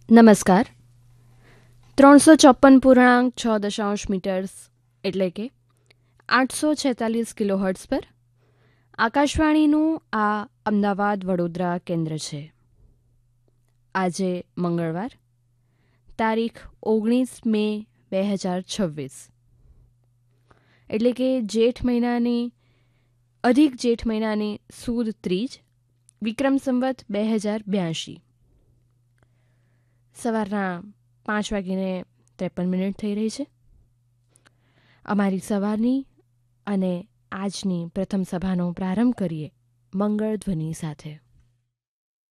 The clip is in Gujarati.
નમસ્કાર. 354.6 મીટર્સ એટલે કે 846 કિલોહર્ટ્ઝ પર આકાશવાણીનું આ અમદાવાદ વડોદરા કેન્દ્ર છે. આજે મંગળવાર, તારીખ 19 મે 2026, એટલે કે અધિક જેઠ મહિનાની સુદ ત્રીજ, વિક્રમ સંવત 2082. સવારના 5:53 થઈ રહી છે. અમારી સવારની અને આજની પ્રથમ સભાનો પ્રારંભ કરીએ મંગળ ધ્વનિ સાથે.